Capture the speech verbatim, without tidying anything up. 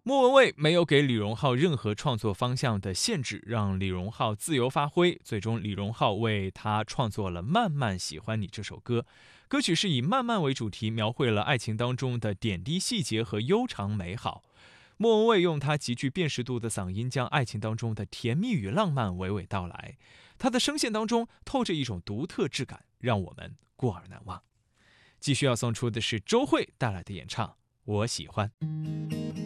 莫文蔚没有给李荣浩任何创作方向的限制，让李荣浩自由发挥。最终，李荣浩为他创作了《慢慢喜欢你》这首歌。歌曲是以慢慢为主题，描绘了爱情当中的点滴细节和悠长美好。莫文蔚用他极具辨识度的嗓音，将爱情当中的甜蜜与浪漫娓娓道来。他的声线当中透着一种独特质感，让我们过耳难忘。继续要送出的是周蕙带来的演唱《我喜欢》。